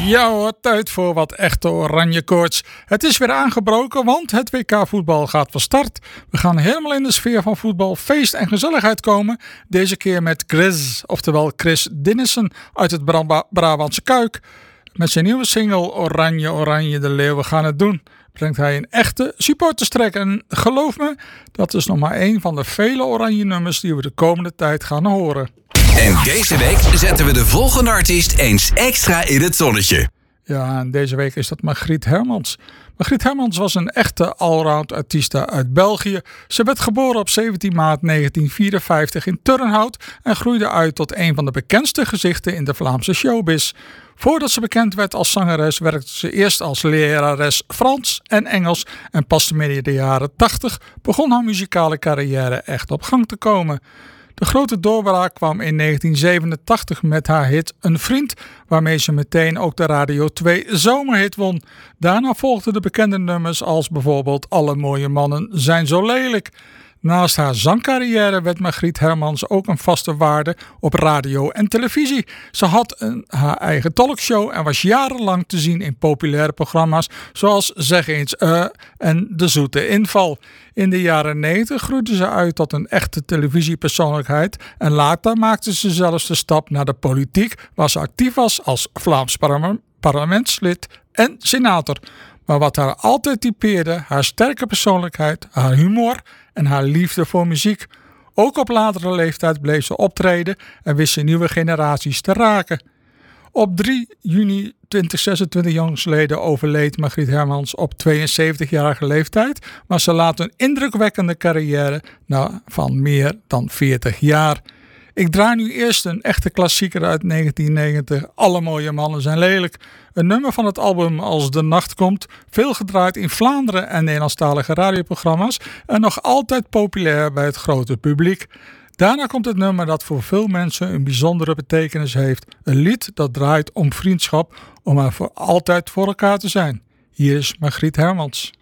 Ja hoor, tijd voor wat echte oranje koorts. Het is weer aangebroken, want het WK voetbal gaat van start. We gaan helemaal in de sfeer van voetbal, feest en gezelligheid komen. Deze keer met Chris, oftewel Chris Dinnissen uit het Brabantse Kuik. Met zijn nieuwe single Oranje, Oranje, de Leeuwen gaan het doen. Brengt hij een echte supporterstrek. En geloof me, dat is nog maar één van de vele oranje nummers die we de komende tijd gaan horen. En deze week zetten we de volgende artiest eens extra in het zonnetje. Ja, en deze week is dat Margriet Hermans. Margriet Hermans was een echte allround artieste uit België. Ze werd geboren op 17 maart 1954 in Turnhout en groeide uit tot een van de bekendste gezichten in de Vlaamse showbiz. Voordat ze bekend werd als zangeres werkte ze eerst als lerares Frans en Engels en pas midden de jaren 80 begon haar muzikale carrière echt op gang te komen. De grote doorbraak kwam in 1987 met haar hit Een Vriend, waarmee ze meteen ook de Radio 2 zomerhit won. Daarna volgden de bekende nummers als bijvoorbeeld Alle mooie mannen zijn zo lelijk. Naast haar zangcarrière werd Margriet Hermans ook een vaste waarde op radio en televisie. Ze had haar eigen talkshow en was jarenlang te zien in populaire programma's zoals Zeg eens en De Zoete Inval. In de jaren 90 groeide ze uit tot een echte televisiepersoonlijkheid en later maakte ze zelfs de stap naar de politiek, waar ze actief was als Vlaams parlementslid en senator. Maar wat haar altijd typeerde, haar sterke persoonlijkheid, haar humor en haar liefde voor muziek. Ook op latere leeftijd bleef ze optreden en wist ze nieuwe generaties te raken. Op 3 juni 2026 jongsleden overleed Margriet Hermans op 72-jarige leeftijd, maar ze laat een indrukwekkende carrière van meer dan 40 jaar. Ik draai nu eerst een echte klassieker uit 1990, Alle mooie mannen zijn lelijk. Een nummer van het album Als de nacht komt, veel gedraaid in Vlaanderen en Nederlandstalige radioprogramma's en nog altijd populair bij het grote publiek. Daarna komt het nummer dat voor veel mensen een bijzondere betekenis heeft. Een lied dat draait om vriendschap, om er voor altijd voor elkaar te zijn. Hier is Margriet Hermans.